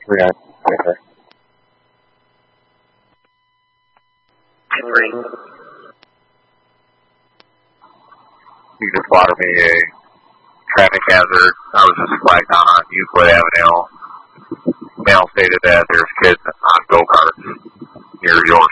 Yeah. Okay. You just water me a traffic hazard. I was just flagged on Euclid Avenue. Male stated that there's kids on go-karts near your